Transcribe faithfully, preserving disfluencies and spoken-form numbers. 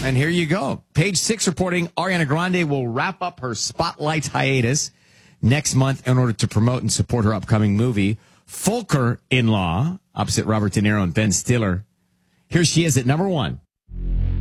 And here you go. Page six reporting Ariana Grande will wrap up her Spotlight hiatus next month in order to promote and support her upcoming movie, Folker-in-Law, opposite Robert De Niro and Ben Stiller. Here she is at number one.